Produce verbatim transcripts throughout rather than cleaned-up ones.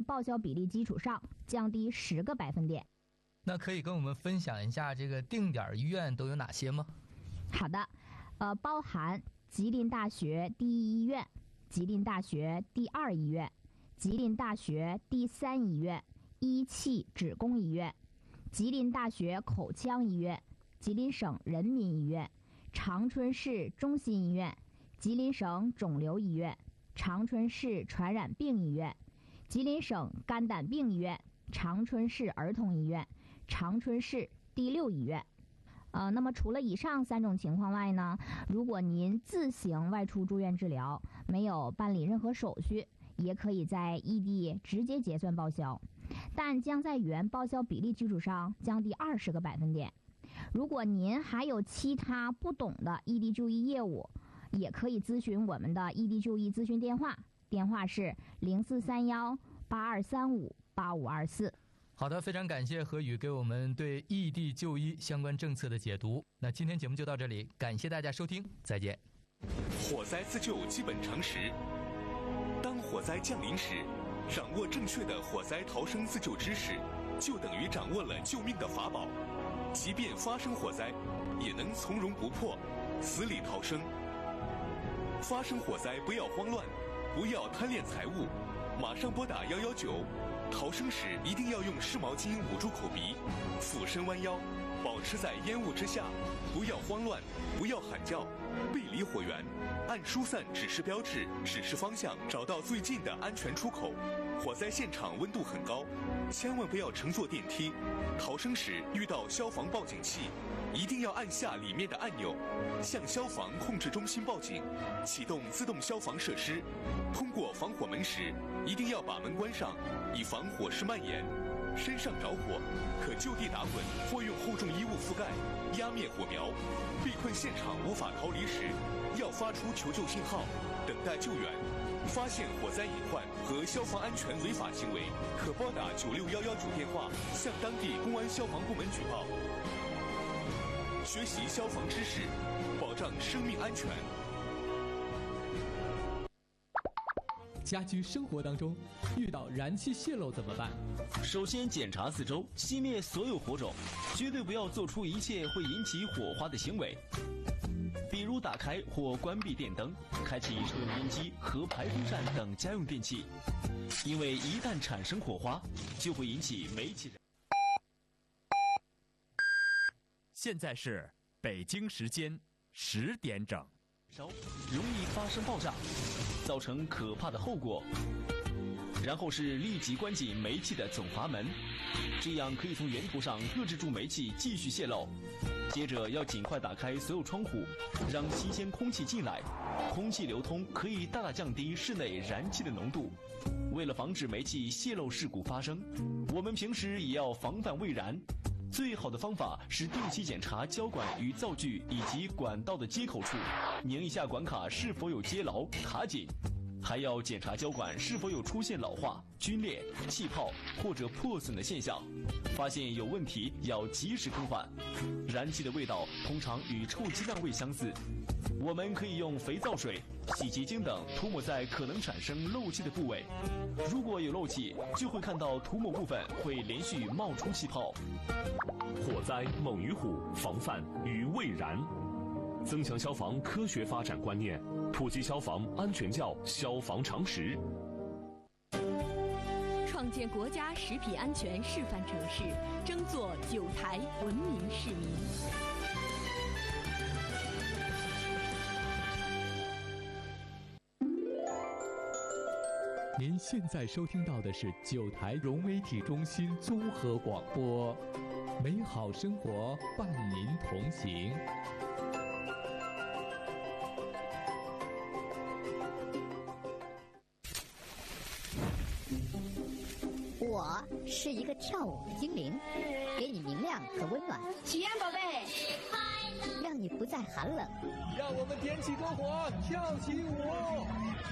报销比例基础上降低十个百分点。 那可以跟我们分享一下这个定点医院都有哪些吗？ 好的，呃，包含吉林大学第一医院、吉林大学第二医院、吉林大学第三医院、一汽职工医院、吉林大学口腔医院、吉林省人民医院、长春市中心医院、吉林省肿瘤医院、长春市传染病医院、吉林省肝胆病医院、长春市儿童医院、长春市第六医院。呃，那么除了以上三种情况外呢，如果您自行外出住院治疗，没有办理任何手续，也可以在异地直接结算报销，但将在原报销比例基础上降低二十个百分点。如果您还有其他不懂的异地就医业务，也可以咨询我们的异地就医咨询电话，电话是零四三幺八二三五八五二四。 好的，非常感谢何宇给我们对异地就医相关政策的解读。那今天节目就到这里，感谢大家收听，再见。 火灾自救基本常识，当火灾降临时，掌握正确的火灾逃生自救知识，就等于掌握了救命的法宝。即便发生火灾，也能从容不迫，死里逃生。发生火灾不要慌乱，不要贪恋财物，马上拨打一一九。逃生时一定要用湿毛巾捂住口鼻，俯身弯腰，保持在烟雾之下，不要慌乱，不要喊叫，背离火源，按疏散指示标志指示方向，找到最近的安全出口。火灾现场温度很高，千万不要乘坐电梯。逃生时遇到消防报警器，一定要按下里面的按钮，向消防控制中心报警，启动自动消防设施。通过防火门时，一定要把门关上，以防火势蔓延。身上着火，可就地打滚或用厚重衣物覆盖，压灭火苗。被困现场无法逃离时，要发出求救信号，等待救援。发现火灾隐患和消防安全违法行为，可拨打九六一一九电话向当地公安消防部门举报。学习消防知识，保障生命安全。 家居生活当中遇到燃气泄漏怎么办？ 首先检查四周，熄灭所有火种，绝对不要做出一切会引起火花的行为，比如打开或关闭电灯，开启抽油烟机和排风扇等家用电器，因为一旦产生火花，就会引起煤气燃。 现在是北京时间十点整。 烧容易发生爆炸，造成可怕的后果。然后是立即关紧煤气的总阀门，这样可以从源头上遏制住煤气继续泄漏。接着要尽快打开所有窗户，让新鲜空气进来，空气流通可以大大降低室内燃气的浓度。为了防止煤气泄漏事故发生，我们平时也要防范未燃。最好的方法是定期检查胶管与灶具以及管道的接口处，拧一下管卡是否有接牢卡紧，还要检查胶管是否有出现老化、皲裂、气泡或者破损的现象，发现有问题要及时更换。燃气的味道通常与臭鸡蛋味相似，我们可以用肥皂水、洗洁精等涂抹在可能产生漏气的部位，如果有漏气，就会看到涂抹部分会连续冒出气泡。 火灾猛于虎，防范于未然。增强消防科学发展观念，普及消防安全教消防常识， 创建国家食品安全示范城市，争做九台文明市民。 您现在收听到的是九台融媒体中心综合广播，美好生活伴您同行。 我是一个跳舞的精灵，给你明亮和温暖。 许愿宝贝， 让你不再寒冷。 让我们点起篝火，跳起舞。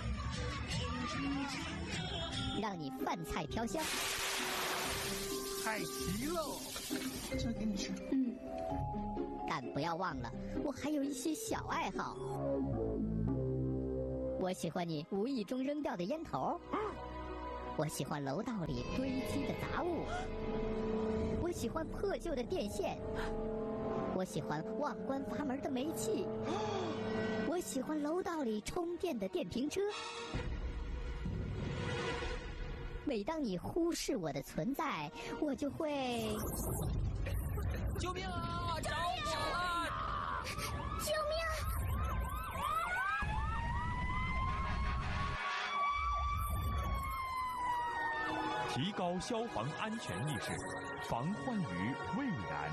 让你饭菜飘香。 太齐喽！ 这给你吃。 嗯。但不要忘了，我还有一些小爱好。我喜欢你无意中扔掉的烟头。 我喜欢楼道里堆积的杂物，我喜欢破旧的电线，我喜欢忘关阀门的煤气，我喜欢楼道里充电的电瓶车。每当你忽视我的存在，我就会…… 救命啊！着火了！ 救命！ 提高消防安全意识，防患于未然。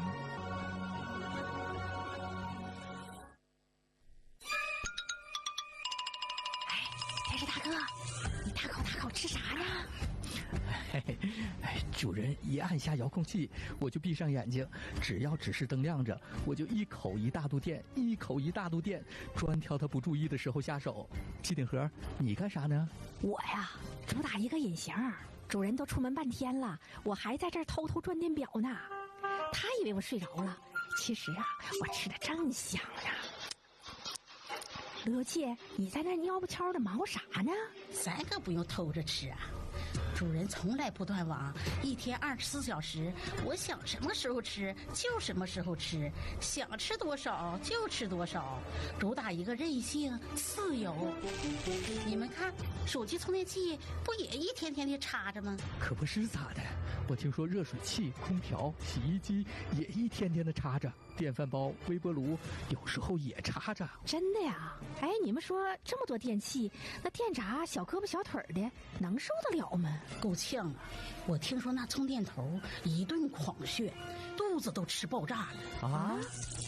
哎，电视大哥，你大口大口吃啥呢？ 嘿嘿，哎，主人一按下遥控器，我就闭上眼睛，只要指示灯亮着，我就一口一大肚电，一口一大肚电，专挑他不注意的时候下手。机顶盒，你干啥呢？ 我呀，主打一个隐形。主人都出门半天了，我还在这儿偷偷转电表呢。他以为我睡着了，其实啊，我吃的正香呢。乐姐，你在那尿不悄的忙活啥呢？ 咱可不用偷着吃啊。主人从来不断网，一天二十四小时，我想什么时候吃就什么时候吃，想吃多少就吃多少，主打一个任性自由。你们看，手机充电器不也一天天的插着吗？ 可不是咋的，我听说热水器、空调、洗衣机也一天天的插着，电饭煲、微波炉有时候也插着。 真的呀？哎，你们说这么多电器，那电闸小胳膊小腿的能受得了吗？ 够呛啊！我听说那充电头一顿狂炫，肚子都吃爆炸了啊！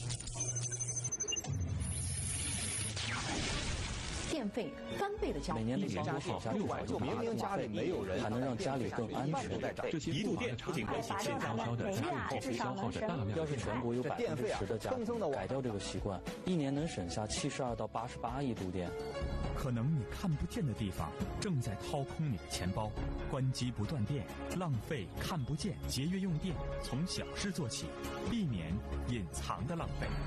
电费翻倍的加， 每年每年多少家六百就明明家里没有人，还能让家里更安全。 这些一度电不仅关系现在消的家用电费消耗着大量。 要是全国有百分之十的家庭改掉这个习惯，一年能省下七十二到八十八亿度电。 可能你看不见的地方正在掏空你的钱包，关机不断电，浪费看不见，节约用电，从小事做起，避免隐藏的浪费。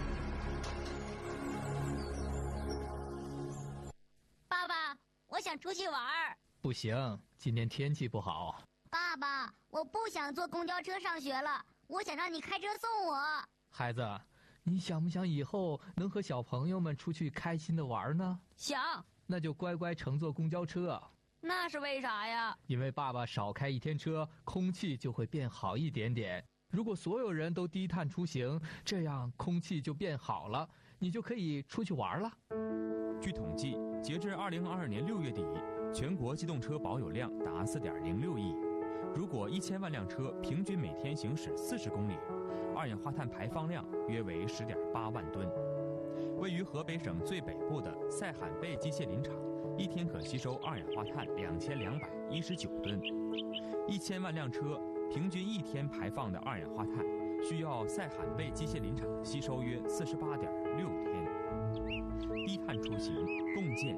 爸爸，我想出去玩。 不行，今天天气不好。 爸爸，我不想坐公交车上学了，我想让你开车送我。 孩子，你想不想以后能和小朋友们出去开心的玩呢？ 想。 那就乖乖乘坐公交车。 那是为啥呀？ 因为爸爸少开一天车，空气就会变好一点点。如果所有人都低碳出行，这样空气就变好了，你就可以出去玩了。 据统计，截至二零二二年六月底，全国机动车保有量达四点零六亿。如果一千万辆车平均每天行驶四十公里，二氧化碳排放量约为十点八万吨。位于河北省最北部的塞罕贝机械林场，一天可吸收二氧化碳两千两百一十九吨。一千万辆车平均一天排放的二氧化碳，需要塞罕贝机械林场吸收约四十八点六天。低碳出行，共建